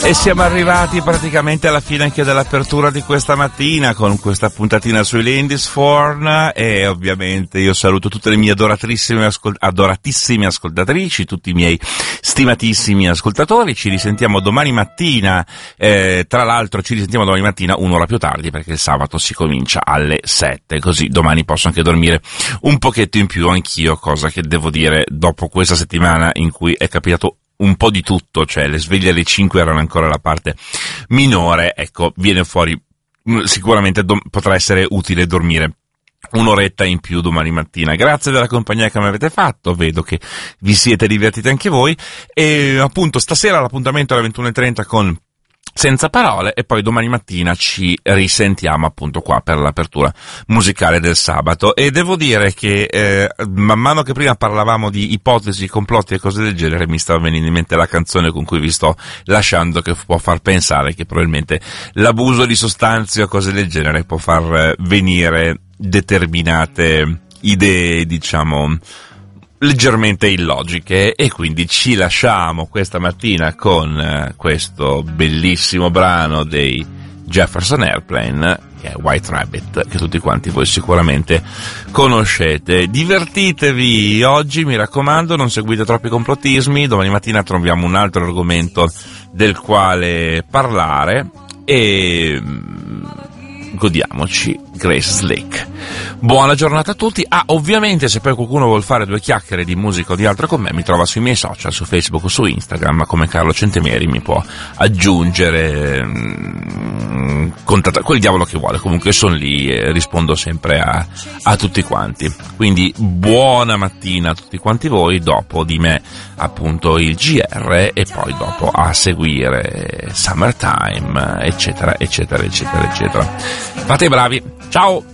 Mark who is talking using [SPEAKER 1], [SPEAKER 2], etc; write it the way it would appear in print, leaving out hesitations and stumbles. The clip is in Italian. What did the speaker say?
[SPEAKER 1] E siamo arrivati praticamente alla fine anche dell'apertura di questa mattina con questa puntatina sui Lindisfarne, e ovviamente io saluto tutte le mie adoratissime ascoltatrici, tutti i miei stimatissimi ascoltatori. Ci risentiamo domani mattina, tra l'altro ci risentiamo domani mattina un'ora più tardi perché il sabato si comincia alle 7, così domani posso anche dormire un pochetto in più anch'io, cosa che devo dire dopo questa settimana in cui è capitato un po' di tutto, cioè le sveglie alle 5 erano ancora la parte minore, ecco, viene fuori, sicuramente potrà essere utile dormire un'oretta in più domani mattina. Grazie della compagnia che mi avete fatto, vedo che vi siete divertiti anche voi, e appunto stasera l'appuntamento è alle 21:30 con Senza Parole, e poi domani mattina ci risentiamo appunto qua per l'apertura musicale del sabato. E devo dire che man mano che prima parlavamo di ipotesi, complotti e cose del genere, mi stava venendo in mente la canzone con cui vi sto lasciando, che può far pensare che probabilmente l'abuso di sostanze o cose del genere può far venire determinate idee, diciamo, leggermente illogiche. E quindi ci lasciamo questa mattina con questo bellissimo brano dei Jefferson Airplane, che è White Rabbit, che tutti quanti voi sicuramente conoscete. Divertitevi oggi, mi raccomando, non seguite troppi complottismi. Domani mattina troviamo un altro argomento del quale parlare e godiamoci Grace Slick. Buona giornata a tutti. Ovviamente, se poi qualcuno vuol fare due chiacchiere di musica o di altro con me, mi trova sui miei social, su Facebook o su Instagram come Carlo Centemieri, mi può aggiungere, contattare quel diavolo che vuole. Comunque sono lì e rispondo sempre a tutti quanti. Quindi buona mattina a tutti quanti voi. Dopo di me appunto il GR, e poi dopo a seguire Summertime, eccetera eccetera eccetera eccetera. Fate i bravi, ciao!